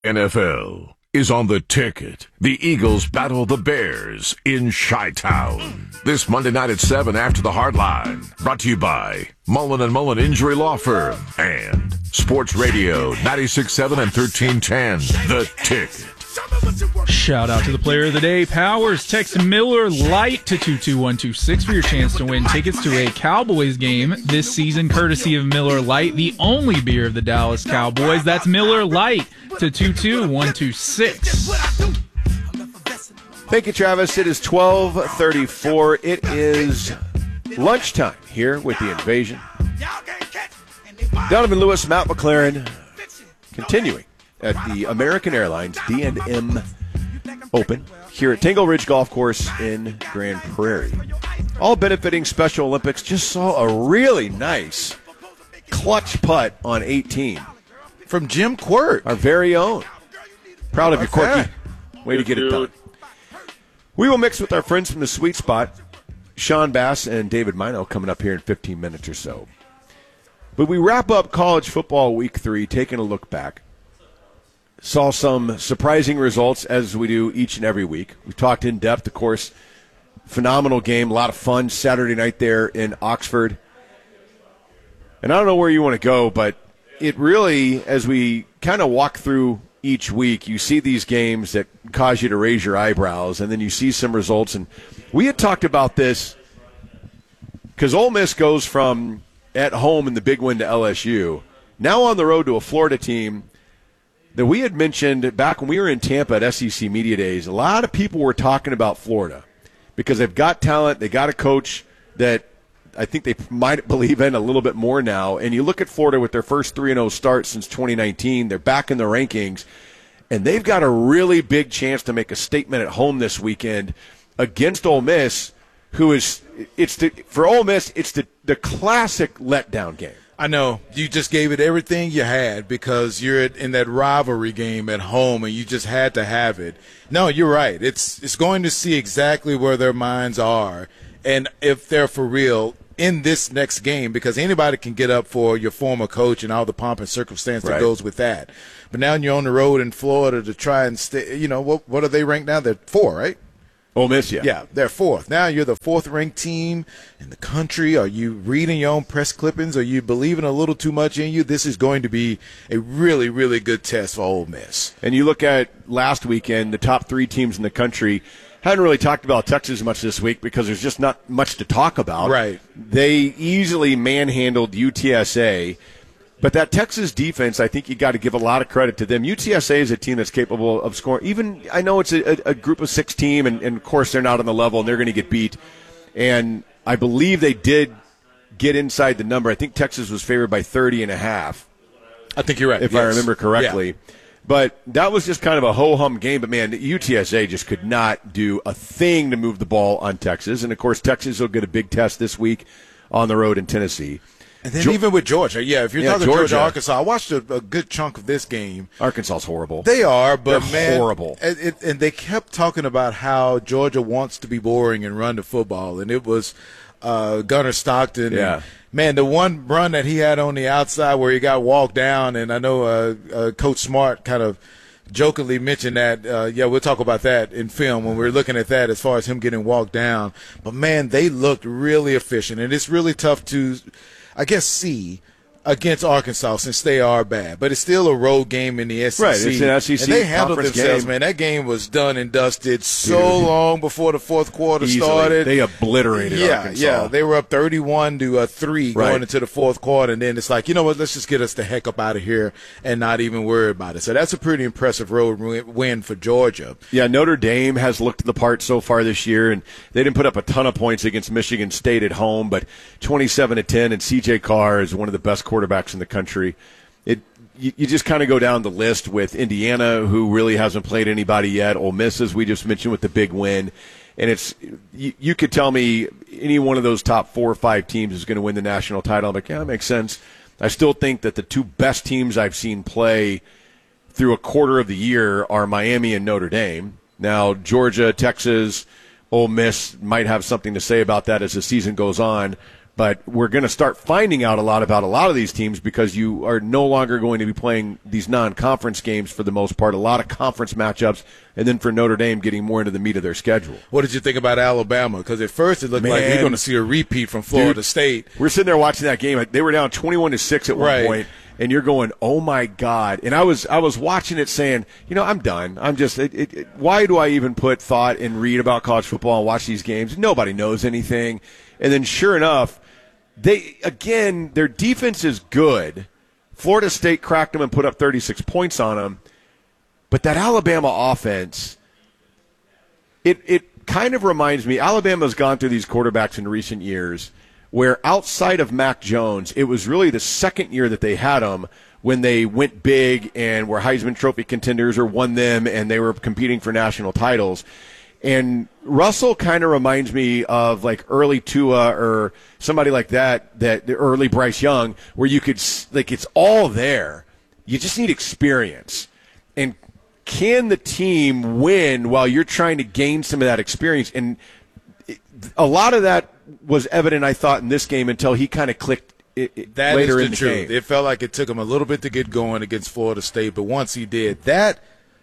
NFL is on the ticket. The Eagles battle the Bears in Chi-Town. This Monday night at 7 after the Hardline. Brought to you by Mullen & Mullen Injury Law Firm and Sports Radio 96.7 and 1310. The Ticket. Shout out to the player of the day, Powers. Text Miller Lite to 22126 for your chance to win tickets to a Cowboys game this season, courtesy of Miller Lite, the only beer of the Dallas Cowboys. That's Miller Lite to 22126. Thank you, Travis. It is 12:34. It is lunchtime here with the Invasion. Donovan Lewis, Matt McLaren, continuing at the American Airlines D&M Open here at Tangle Ridge Golf Course in Grand Prairie. All benefiting Special Olympics. Just saw a really nice clutch putt on 18 from Jim Quirk, our very own. Proud of you, Quirky. Way to get it done. We will mix with our friends from the Sweet Spot, Sean Bass and David Mino, coming up here in 15 minutes or so. But we wrap up college football week 3, taking a look back. Saw some surprising results, as we do each and every week. We talked in depth, of course. Phenomenal game, a lot of fun Saturday night there in Oxford. And I don't know where you want to go, but it really, as we kind of walk through each week, you see these games that cause you to raise your eyebrows, and then you see some results. And we had talked about this because Ole Miss goes from at home in the big win to LSU, now on the road to a Florida team that we had mentioned back when we were in Tampa at SEC Media Days. A lot of people were talking about Florida because they've got talent, they got a coach that I think they might believe in a little bit more now. And you look at Florida with their first 3-0 start since 2019. They're back in the rankings, and they've got a really big chance to make a statement at home this weekend against Ole Miss, who is for Ole Miss, it's the classic letdown game. I know. You just gave it everything you had because you're in that rivalry game at home and you just had to have it. No, you're right. It's going to see exactly where their minds are and if they're for real in this next game, because anybody can get up for your former coach and all the pomp and circumstance that goes with that. But now you're on the road in Florida to try and stay. You know, what are they ranked now? They're 4, right? Ole Miss, yeah. Yeah, they're 4th. Now you're the 4th-ranked team in the country. Are you reading your own press clippings? Are you believing a little too much in you? This is going to be a really, really good test for Ole Miss. And you look at last weekend, the top 3 teams in the country. Hadn't really talked about Texas much this week because there's just not much to talk about. Right. They easily manhandled UTSA. But that Texas defense, I think you got to give a lot of credit to them. UTSA is a team that's capable of scoring. Even I know it's a group of 6 team, and of course they're not on the level, and they're going to get beat. And I believe they did get inside the number. I think Texas was favored by 30.5. I think you're right. If I remember correctly. Yeah. But that was just kind of a ho-hum game. But, man, UTSA just could not do a thing to move the ball on Texas. And, of course, Texas will get a big test this week on the road in Tennessee. And then even with Georgia, if you're talking Georgia, Arkansas, I watched a good chunk of this game. Arkansas's horrible. They are, but they're horrible. And they kept talking about how Georgia wants to be boring and run the football, and it was Gunnar Stockton. Yeah. And, man, the one run that he had on the outside where he got walked down, and I know Coach Smart kind of jokingly mentioned that. We'll talk about that in film when we're looking at that as far as him getting walked down. But, man, they looked really efficient, and it's really tough to – I guess see against Arkansas since they are bad, but it's still a road game in the SEC. Right, it's an SEC and they handled themselves, game. Man. That game was done and dusted long before the fourth quarter started. They obliterated Arkansas. Yeah, they were up 31-3 going into the fourth quarter, and then it's like, you know what, let's just get us the heck up out of here and not even worry about it. So that's a pretty impressive road win for Georgia. Yeah, Notre Dame has looked the part so far this year, and they didn't put up a ton of points against Michigan State at home, but 27-10, and C.J. Carr is one of the best quarterbacks in the country. You just kind of go down the list with Indiana, who really hasn't played anybody yet. Ole Miss, as we just mentioned, with the big win. And it's you could tell me any one of those top 4 or 5 teams is going to win the national title. I'm like, yeah, that makes sense. I still think that the 2 best teams I've seen play through a quarter of the year are Miami and Notre Dame. Now, Georgia, Texas, Ole Miss might have something to say about that as the season goes on. But we're going to start finding out a lot about a lot of these teams because you are no longer going to be playing these non-conference games for the most part, a lot of conference matchups, and then for Notre Dame getting more into the meat of their schedule. What did you think about Alabama? Because at first it looked like you're going to see a repeat from Florida State. We're sitting there watching that game. They were down 21-6 at one point, and you're going, oh, my God. And I was watching it saying, I'm done. I'm just why do I even put thought and read about college football and watch these games? Nobody knows anything. And then sure enough, their defense is good. Florida State cracked them and put up 36 points on them. But that Alabama offense, it kind of reminds me, Alabama's gone through these quarterbacks in recent years where outside of Mac Jones, it was really the second year that they had him when they went big and were Heisman Trophy contenders or won them and they were competing for national titles. And Russell kind of reminds me of like early Tua or somebody like that early Bryce Young, where you could, it's all there. You just need experience. And can the team win while you're trying to gain some of that experience? And a lot of that was evident, I thought, in this game until he kind of clicked that later is in the truth. game. It felt like it took him a little bit to get going against Florida State, but once he did, that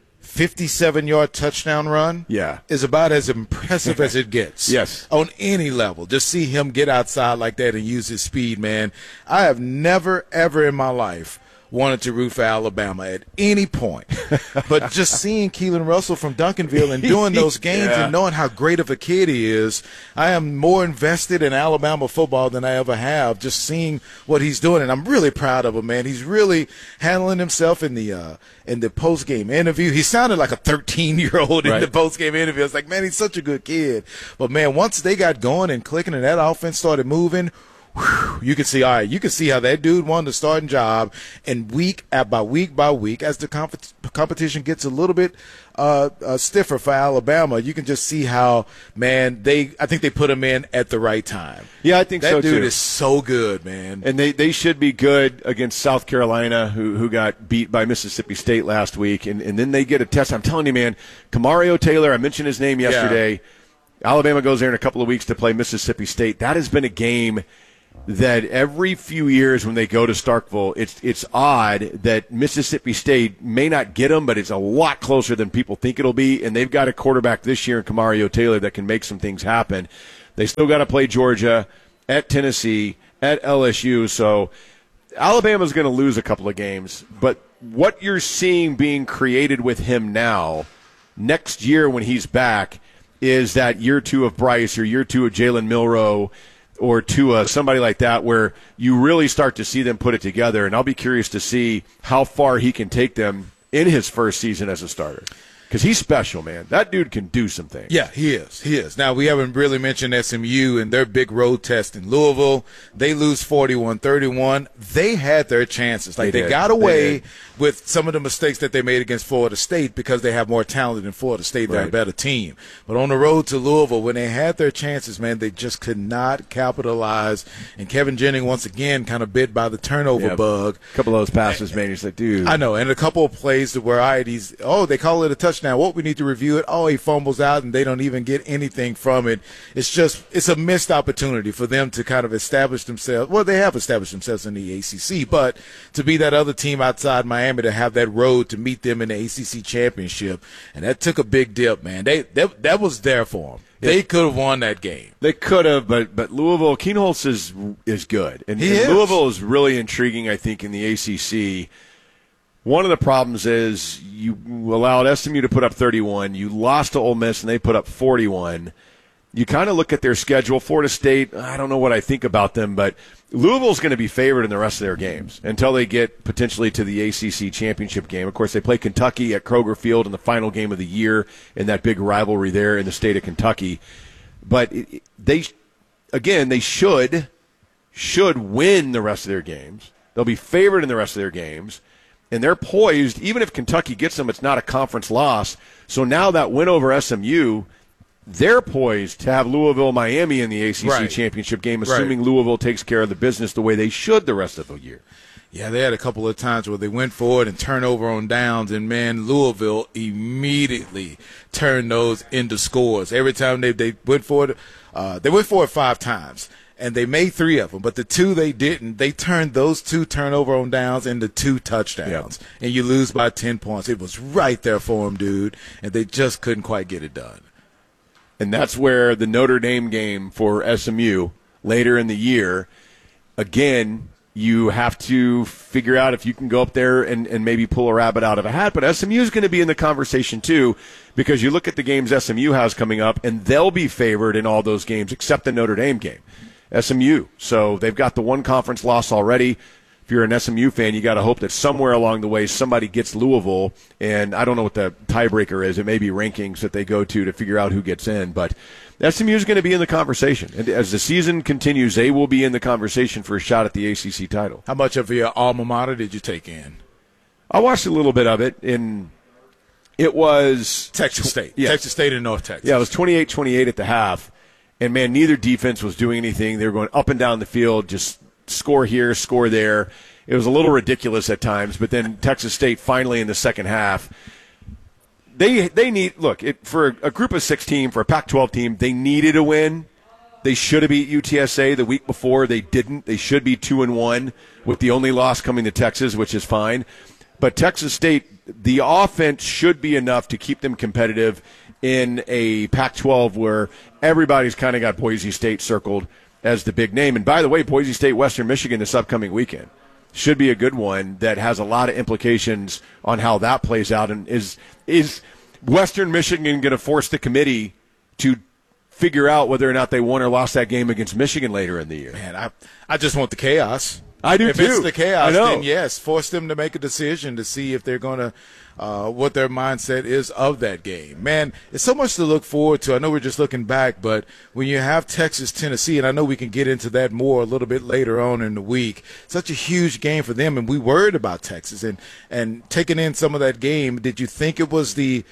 57-yard touchdown run is about as impressive as it gets. Yes. On any level. Just see him get outside like that and use his speed, man. I have never, ever in my life wanted to root for Alabama at any point. But just seeing Keelan Russell from Duncanville and doing those games and knowing how great of a kid he is, I am more invested in Alabama football than I ever have, just seeing what he's doing. And I'm really proud of him, man. He's really handling himself in the post-game interview. He sounded like a 13-year-old in the post-game interview. It's like, man, he's such a good kid. But, man, once they got going and clicking and that offense started moving, you can see, you can see how that dude won the starting job, and week by week, as the competition gets a little bit stiffer for Alabama, you can just see how, man, I think they put him in at the right time. Yeah, I think so too. That dude is so good, man. And they should be good against South Carolina, who got beat by Mississippi State last week, and then they get a test. I'm telling you, man, Kamario Taylor, I mentioned his name yesterday. Yeah. Alabama goes there in a couple of weeks to play Mississippi State. That has been a game that every few years when they go to Starkville, it's odd that Mississippi State may not get them, but it's a lot closer than people think it'll be, and they've got a quarterback this year in Kamario Taylor that can make some things happen. They still got to play Georgia, at Tennessee, at LSU, so Alabama's going to lose a couple of games, but what you're seeing being created with him now, next year when he's back, is that year two of Bryce or year two of Jalen Milroe, or to somebody like that, where you really start to see them put it together. And I'll be curious to see how far he can take them in his first season as a starter. Because he's special, man. That dude can do some things. Yeah, he is. He is. Now, we haven't really mentioned SMU and their big road test in Louisville. They lose 41-31. They had their chances. They got away with some of the mistakes that they made against Florida State because they have more talent than Florida State. They're a better team. But on the road to Louisville, when they had their chances, man, they just could not capitalize. And Kevin Jennings, once again, kind of bit by the turnover bug. A couple of those passes, man, you're just like, dude. I know. And a couple of plays where they call it a touchdown. What we need to review it. He fumbles out and they don't even get anything from it. It's a missed opportunity for them to kind of establish themselves. Well, they have established themselves in the ACC, but to be that other team outside Miami, to have that road to meet them in the ACC championship, and that took a big dip, man. That was there for them. They could have won that game. They could have, but Louisville, Keenholz is good, and Louisville is really intriguing, I think, in the ACC. One of the problems is you allowed SMU to put up 31. You lost to Ole Miss, and they put up 41. You kind of look at their schedule. Florida State, I don't know what I think about them, but Louisville's going to be favored in the rest of their games until they get potentially to the ACC championship game. Of course, they play Kentucky at Kroger Field in the final game of the year in that big rivalry there in the state of Kentucky. But they should win the rest of their games. They'll be favored in the rest of their games. And they're poised, even if Kentucky gets them, it's not a conference loss. So now that win over SMU, they're poised to have Louisville-Miami in the ACC championship game, assuming Louisville takes care of the business the way they should the rest of the year. Yeah, they had a couple of times where they went for it and turnover on downs, and, man, Louisville immediately turned those into scores. Every time they went for it, they went for it 5 times. and they made 3 of them, but the 2 they didn't, they turned those 2 turnover on downs into 2 touchdowns, and you lose by 10 points. It was right there for them, dude, and they just couldn't quite get it done. And that's where the Notre Dame game for SMU later in the year, again, you have to figure out if you can go up there and maybe pull a rabbit out of a hat. But SMU is going to be in the conversation too, because you look at the games SMU has coming up, and they'll be favored in all those games except the Notre Dame game. SMU. So they've got the one conference loss already. If you're an SMU fan, you got to hope that somewhere along the way somebody gets Louisville, and I don't know what the tiebreaker is. It may be rankings that they go to figure out who gets in, but SMU is going to be in the conversation. And as the season continues, they will be in the conversation for a shot at the ACC title. How much of your alma mater did you take in? I watched a little bit of it, and it was Texas State. Yes. Texas State in North Texas. Yeah, it was 28-28 at the half, and, man, neither defense was doing anything. They were going up and down the field, just score here, score there. It was a little ridiculous at times, but then Texas State finally in the second half, they need – look, for a group of 6 team, for a Pac-12 team, they needed a win. They should have beat UTSA the week before. They didn't. They should be 2-1 with the only loss coming to Texas, which is fine. But Texas State, the offense should be enough to keep them competitive in a Pac-12 where everybody's kind of got Boise State circled as the big name. And by the way, Boise State, Western Michigan this upcoming weekend should be a good one that has a lot of implications on how that plays out. And is Western Michigan going to force the committee to figure out whether or not they won or lost that game against Michigan later in the year? Man, I just want the chaos. I do if too. If it's the chaos, I know. then yes, force them to make a decision to see if they're going to what their mindset is of that game. Man, it's so much to look forward to. I know we're just looking back, but when you have Texas, Tennessee, and I know we can get into that more a little bit later on in the week, such a huge game for them, and we worried about Texas. And taking in some of that game, did you think it was the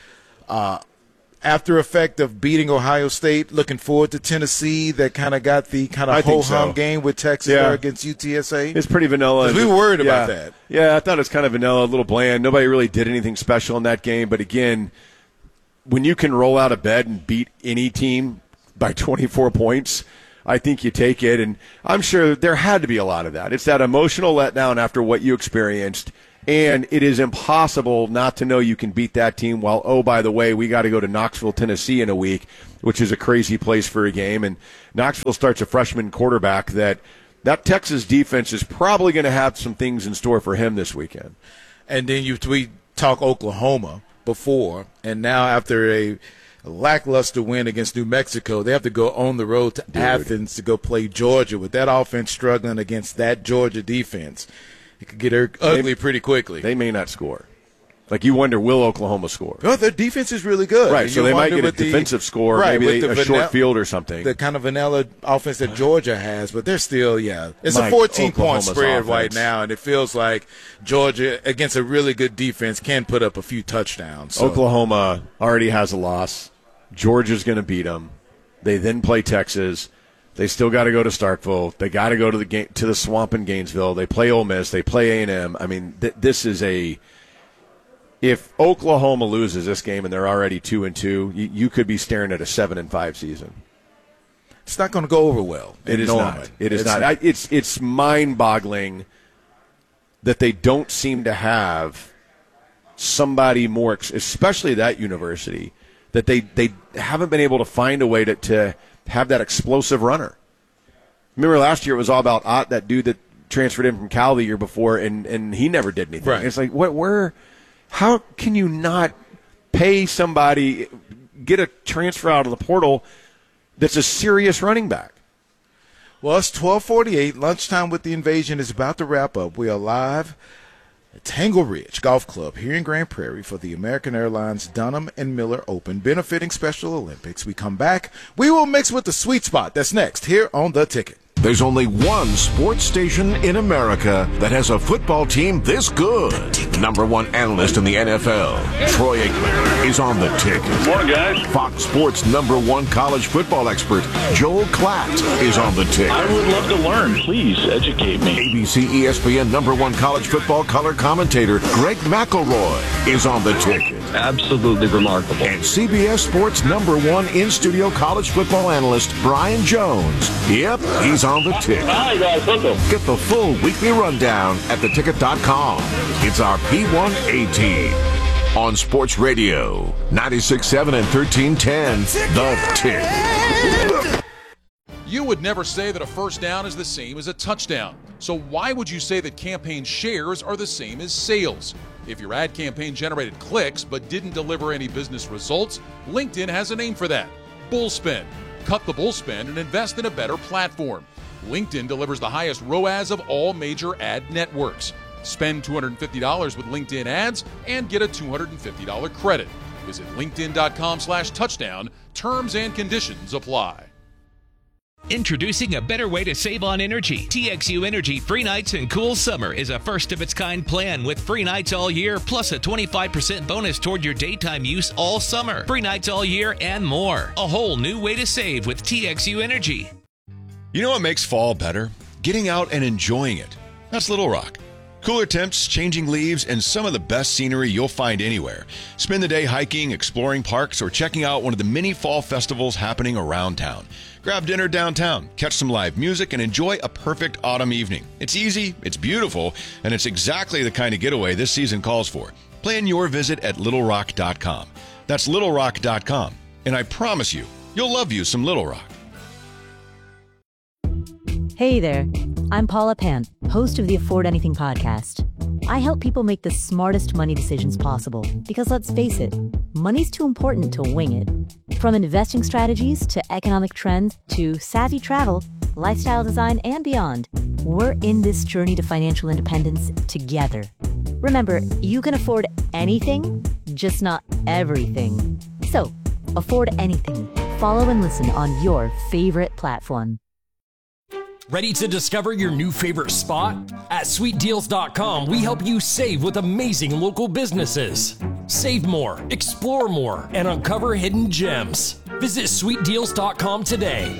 after effect of beating Ohio State, looking forward to Tennessee, that kind of got the kind of ho-hum game with Texas there against UTSA? It's pretty vanilla. We were worried about that. Yeah, I thought it was kind of vanilla, a little bland. Nobody really did anything special in that game. But, again, when you can roll out of bed and beat any team by 24 points, I think you take it. And I'm sure there had to be a lot of that. It's that emotional letdown after what you experienced. And it is impossible not to know you can beat that team while, oh, by the way, we got to go to Knoxville, Tennessee in a week, which is a crazy place for a game. And Knoxville starts a freshman quarterback that Texas defense is probably going to have some things in store for him this weekend. And then we talk Oklahoma before, and now after a lackluster win against New Mexico, they have to go on the road to Athens to go play Georgia. With that offense struggling against that Georgia defense, it could get ugly pretty quickly. They may not score. Like, you wonder, will Oklahoma score? Oh, their defense is really good. Right, so they might get a defensive score, maybe a short field or something. The kind of vanilla offense that Georgia has, but they're still, it's a 14-point spread right now, and it feels like Georgia, against a really good defense, can put up a few touchdowns. So. Oklahoma already has a loss. Georgia's going to beat them. They then play Texas. They still got to go to Starkville. They got to go to the Swamp in Gainesville. They play Ole Miss. They play A&M. I mean, this is if Oklahoma loses this game and they're already 2-2, you could be staring at a 7-5 season. It's not going to go over well. It is not. It is not. It's mind-boggling that they don't seem to have somebody more, especially that university, that they haven't been able to find a way to have that explosive runner. Remember last year it was all about Ott, that dude that transferred in from Cal the year before, and he never did anything. Right. It's like, how can you not pay somebody, get a transfer out of the portal that's a serious running back? Well, it's 12:48. Lunchtime with the Invasion is about to wrap up. We are live at Tangle Ridge Golf Club here in Grand Prairie for the American Airlines Dunham and Miller Open, benefiting Special Olympics. We come back, we will mix with the Sweet Spot. That's next here on The Ticket. There's only one sports station in America that has a football team this good. Number one analyst in the NFL, Troy Aikman, is on The Ticket. Morning, guys. Fox Sports number one college football expert, Joel Klatt, is on The Ticket. I would love to learn. Please educate me. ABC ESPN number one college football color commentator, Greg McElroy, is on The Ticket. absolutely remarkable. And CBS Sports #1 in-studio college football analyst Brian Jones. Yep, he's on the ticket. Hi, guys. Welcome. Get the full weekly rundown at theticket.com. It's our P1A team on Sports Radio 96.7 and 1310. The Ticket. You would never say that a first down is the same as a touchdown. So why would you say that campaign shares are the same as sales? If your ad campaign generated clicks but didn't deliver any business results, LinkedIn has a name for that: Bullspend. Cut the bullspend and invest in a better platform. LinkedIn delivers the highest ROAS of all major ad networks. Spend $250 with LinkedIn ads and get a $250 credit. Visit linkedin.com/touchdown. Terms and conditions apply. Introducing a better way to save on energy. TXU Energy Free Nights and Cool Summer is a first-of-its-kind plan with free nights all year, plus a 25% bonus toward your daytime use all summer. Free nights all year and more. A whole new way to save with TXU Energy. You know what makes fall better? Getting out and enjoying it. That's Little Rock. Cooler temps, changing leaves, and some of the best scenery you'll find anywhere. Spend the day hiking, exploring parks, or checking out one of the many fall festivals happening around town. Grab dinner downtown, catch some live music, and enjoy a perfect autumn evening. It's easy, it's beautiful, and it's exactly the kind of getaway this season calls for. Plan your visit at littlerock.com. That's littlerock.com, and I promise you, you'll love you some Little Rock. Hey there, I'm Paula Pan, host of the Afford Anything podcast. I help people make the smartest money decisions possible because, let's face it, money's too important to wing it. From investing strategies to economic trends to savvy travel, lifestyle design, and beyond, we're in this journey to financial independence together. Remember, you can afford anything, just not everything. So, afford anything. Follow and listen on your favorite platform. Ready to discover your new favorite spot? At SweetDeals.com, we help you save with amazing local businesses. Save more, explore more, and uncover hidden gems. Visit SweetDeals.com today.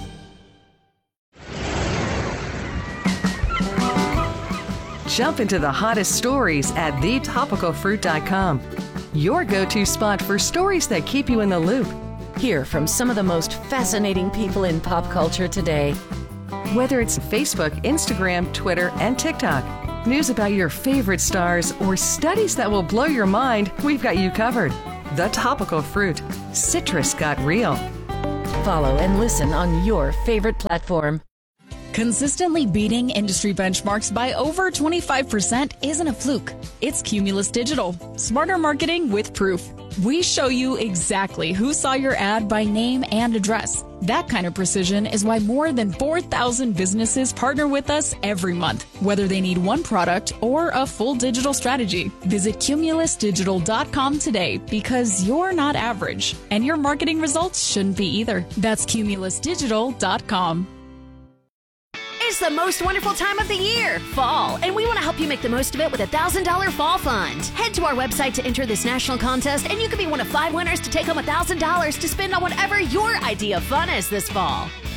Jump into the hottest stories at thetopicalfruit.com. Your go-to spot for stories that keep you in the loop. Hear from some of the most fascinating people in pop culture today. Whether it's Facebook, Instagram, Twitter, and TikTok, news about your favorite stars, or studies that will blow your mind, we've got you covered. The Topical Fruit. Citrus got real. Follow and listen on your favorite platform. Consistently beating industry benchmarks by over 25% isn't a fluke. It's Cumulus Digital. Smarter marketing with proof. We show you exactly who saw your ad by name and address. That kind of precision is why more than 4,000 businesses partner with us every month, whether they need one product or a full digital strategy. Visit cumulusdigital.com today because you're not average, and your marketing results shouldn't be either. That's cumulusdigital.com. It's the most wonderful time of the year, fall, and we want to help you make the most of it with a $1,000 fall fund. Head to our website to enter this national contest, and you could be one of 5 winners to take home $1,000 to spend on whatever your idea of fun is this fall.